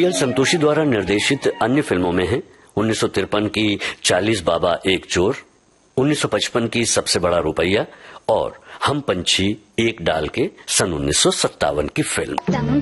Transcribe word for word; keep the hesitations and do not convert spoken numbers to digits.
V L Santoshi द्वारा निर्देशित अन्य फिल्मों में हैं उन्नीस सौ तिरपन की चालीस बाबा एक चोर, उन्नीस सौ पचपन की सबसे बड़ा रुपया और हम पंछी एक डाल के सन उन्नीस सौ सत्तावन की फिल्म।